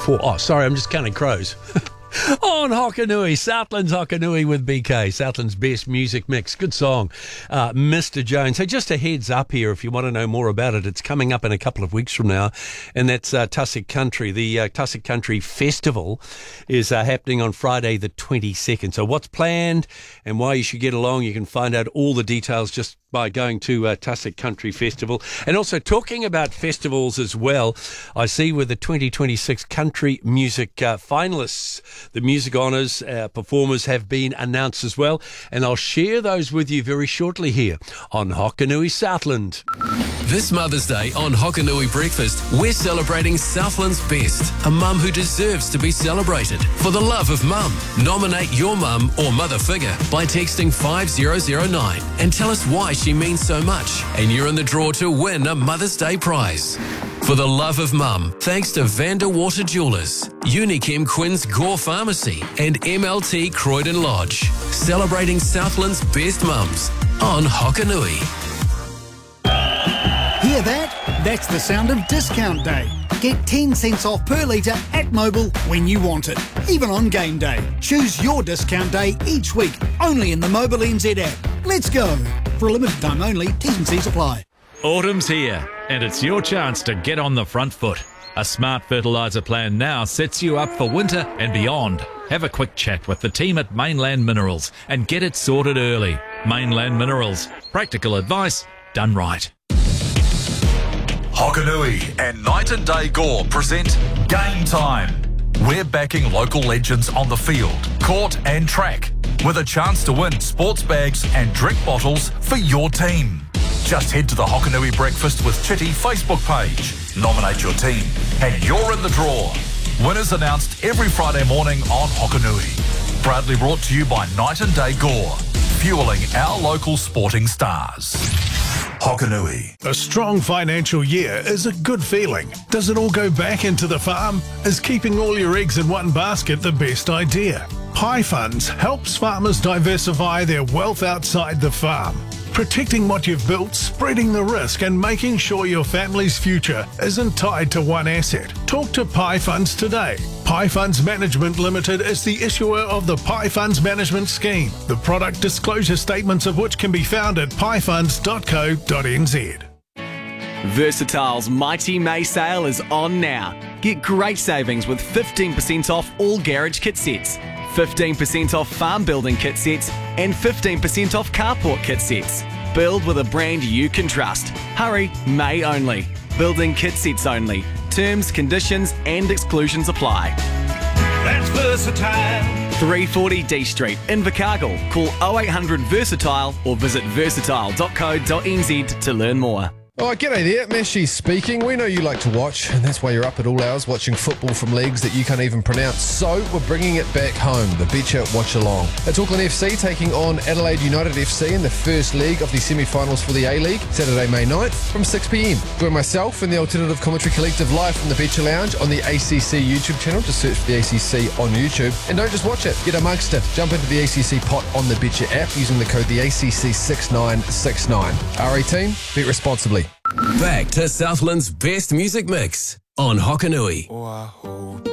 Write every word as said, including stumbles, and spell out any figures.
four. Oh, sorry, I'm just counting crows. On Hokanui, Southland's Hokanui with B K, Southland's best music mix. Good song, uh, Mister Jones. Hey, just a heads up here, if you want to know more about it, it's coming up in a couple of weeks from now, and that's uh, Tussock Country. The uh, Tussock Country Festival is uh, happening on Friday the twenty-second. So what's planned and why you should get along, you can find out all the details just by going to uh, Tussock Country Festival. And also talking about festivals as well, I see with the twenty twenty-six country music uh, finalists, the Music Honours uh, performers have been announced as well, and I'll share those with you very shortly here on Hokanui Southland. This Mother's Day on Hokanui Breakfast, we're celebrating Southland's best, a mum who deserves to be celebrated. For the love of mum, nominate your mum or mother figure by texting five zero zero nine and tell us why she means so much, and you're in the draw to win a Mother's Day prize. For the love of mum, thanks to Vanderwater Jewelers, Unichem Quinn's Gore Pharmacy and M L T Croydon Lodge. Celebrating Southland's best mums on Hokanui. Hear that? That's the sound of discount day. Get ten cents off per litre at Mobil when you want it, even on game day. Choose your discount day each week, only in the Mobil N Z app. Let's go. For a limited time only, T's and C's apply. Autumn's here, and it's your chance to get on the front foot. A smart fertiliser plan now sets you up for winter and beyond. Have a quick chat with the team at Mainland Minerals and get it sorted early. Mainland Minerals. Practical advice done right. Hokanui and Night and Day Gore present Game Time. We're backing local legends on the field, court and track, with a chance to win sports bags and drink bottles for your team. Just head to the Hokanui Breakfast with Chitty Facebook page, nominate your team, and you're in the draw. Winners announced every Friday morning on Hokanui. Proudly brought to you by Night and Day Gore, fueling our local sporting stars. Hokanui. A strong financial year is a good feeling. Does it all go back into the farm? Is keeping all your eggs in one basket the best idea? Pi Funds helps farmers diversify their wealth outside the farm, protecting what you've built, spreading the risk, and making sure your family's future isn't tied to one asset. Talk to Pi Funds today. Pi Funds Management Limited is the issuer of the Pi Funds Management Scheme, the product disclosure statements of which can be found at pi funds dot co dot n z. Versatile's Mighty May sale is on now. Get great savings with fifteen percent off all garage kit sets, fifteen percent off farm building kit sets, and fifteen percent off carport kit sets. Build with a brand you can trust. Hurry, May only. Building kit sets only. Terms, conditions and exclusions apply. That's Versatile. three forty D Street, Invercargill. Call oh eight hundred Versatile or visit versatile dot co dot n z to learn more. Oh, g'day there, Meshy speaking. We know you like to watch, and that's why you're up at all hours watching football from leagues that you can't even pronounce. So we're bringing it back home, the Betcha Watch Along. It's Auckland F C taking on Adelaide United F C in the first leg of the semi-finals for the A-League, Saturday, May ninth from six p m. Join myself and the Alternative Commentary Collective live from the Betcha Lounge on the A C C YouTube channel. Just search for the A C C on YouTube. And don't just watch it, get amongst it. Jump into the A C C pot on the Betcha app using the code the A C C six nine six nine. R eighteen, bet responsibly. Back to Southland's best music mix on Hokanui.